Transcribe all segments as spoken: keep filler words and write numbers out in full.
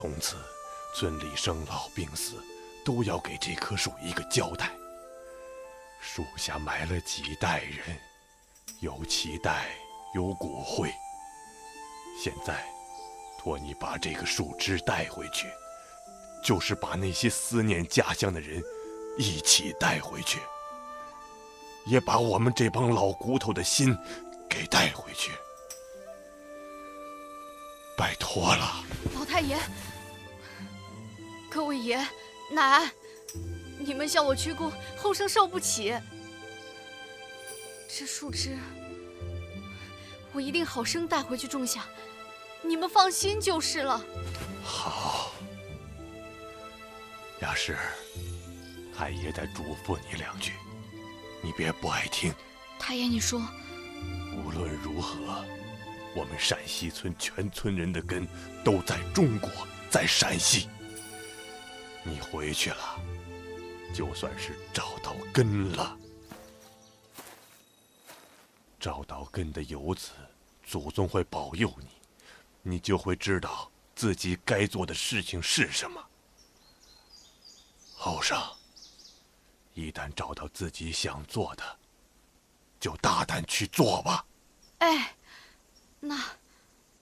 从此，村里生老病死，都要给这棵树一个交代。树下埋了几代人，有脐带，有骨灰。现在，托你把这个树枝带回去，就是把那些思念家乡的人一起带回去，也把我们这帮老骨头的心给带回去。拜托了， 老太爷，各位爷奶，你们向我鞠躬，后生受不起。这树枝，我一定好生带回去种下，你们放心就是了。 好，亚氏，太爷再嘱咐你两句，你别不爱听。 太爷，你说。 无论如何，我们陕西村全村人的根都在中国，在陕西。你回去了，就算是找到根了。找到根的游子，祖宗会保佑你，你就会知道自己该做的事情是什么。后生，一旦找到自己想做的，就大胆去做吧。 哎，那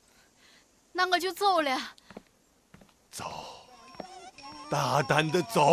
那我就走了。 走，大胆的走。